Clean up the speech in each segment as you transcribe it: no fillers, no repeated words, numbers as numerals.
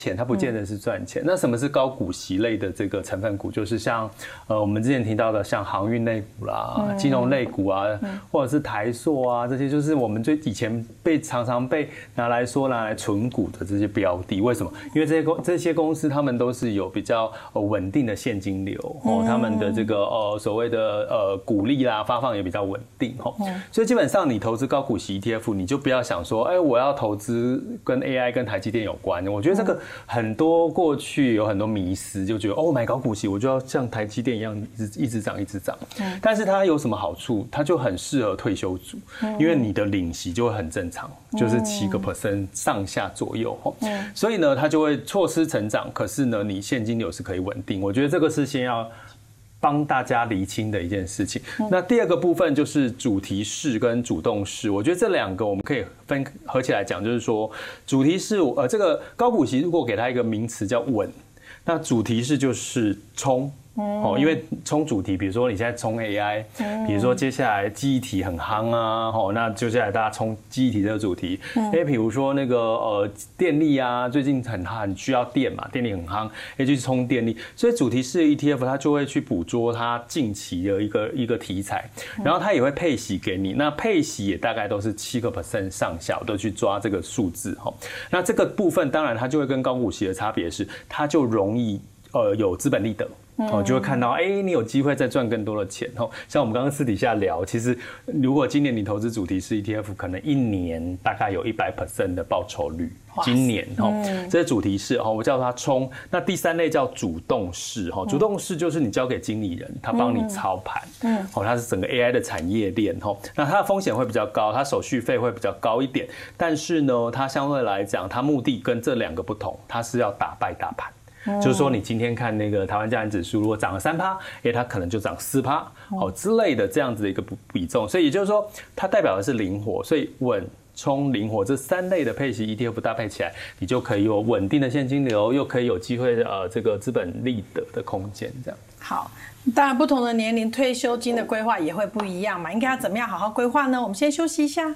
钱，它不见得是赚钱。那什么是高股息类的这个成分股？就是像我们之前提到的，像航运类股啦、金融类股啊，或者是台塑啊，这些就是我们以前常常被拿来存股的这些标的。为什么？因为这些公司他们都是有比较稳定的现金流他们的这个所谓的股利啦发放也比较稳定所以基本上你投资高股息 ETF， 你就不要想说，我要投资跟 AI 跟台积电有关。我觉得这个很多过去有很多迷思，就觉得买高股息我就要像台积电一样一直涨一直涨。但是它有什么好处？它就很适合退休族，因为你的领息就会很正常，就是7% 上下左右所以呢，它就会错失成长。可是呢，你现金流是可以稳定。我觉得这个是先要帮大家厘清的一件事情。那第二个部分就是主题式跟主动式，我觉得这两个我们可以合起来讲，就是说主题式这个高股息如果给它一个名词叫稳，那主题式就是冲。因为冲主题，比如说你现在冲 AI，比如说接下来记忆体很夯啊，那接下来大家冲记忆体这个主题，比如说那个电力啊，最近很需要电嘛，电力很夯，去冲电力，所以主题式的 ETF 它就会去捕捉它近期的一个题材，然后它也会配息给你，那配息也大概都是7% 上下，都去抓这个数字那这个部分当然它就会跟高股息的差别是，它就容易有资本利得。就会看到，你有机会再赚更多的钱像我们刚刚私底下聊，其实如果今年你投资主题式 ETF， 可能一年大概有100% 的报酬率。今年这是主题式我叫它冲。那第三类叫主动式主动式就是你交给经理人，他帮你操盘它是整个 AI 的产业链那它的风险会比较高，它手续费会比较高一点，但是呢，它相对来讲，它目的跟这两个不同，它是要打败大盘。就是说，你今天看那个台湾加权指数，如果涨了3%，它可能就涨4%，之类的这样子的一个比重。所以也就是说，它代表的是灵活，所以稳、冲、灵活这3类的配息 ETF 搭配起来，你就可以有稳定的现金流，又可以有机会这个资本利得的空间，这样。 好，当然不同的年龄退休金的规划也会不一样嘛，应该要怎么样好好规划呢？我们先休息一下。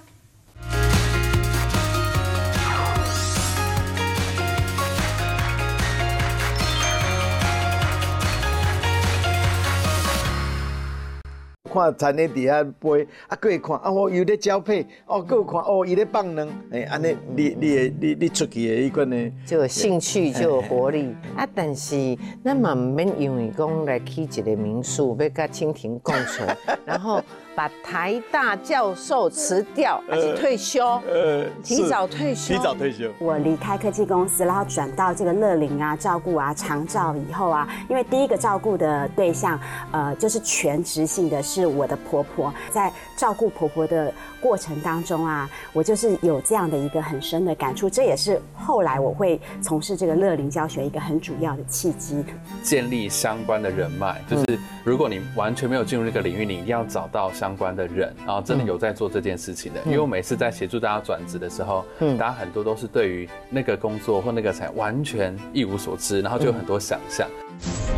看田咧底下飞，佫会看伊咧交配，佫有看伊咧放卵，安尼你出去的迄款呢， 就有兴趣就有活力但是咱嘛唔免因为讲来起一个民宿，要甲蜻蜓共存，然后把台大教授辞掉，还是退休？提早退休。 提早退休。 我离开科技公司，然后转到这个乐龄啊、照顾啊、长照以后啊，因为第一个照顾的对象，就是全职性的是我的婆婆，在照顾婆婆的过程当中啊，我就是有这样的一个很深的感触，这也是后来我会从事这个乐龄教学一个很主要的契机。 建立相关的人脉，就是如果你完全没有进入那个领域，你一定要找到相关的人，然后真的有在做这件事情的。因为我每次在协助大家转职的时候，大家很多都是对于那个工作或那个产业完全一无所知，然后就有很多想象。